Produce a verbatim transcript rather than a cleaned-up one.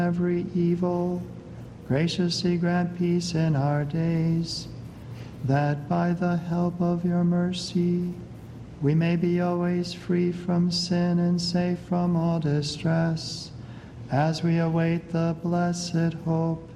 every evil, graciously grant peace in our days, that by the help of your mercy we may be always free from sin and safe from all distress, as we await the blessed hope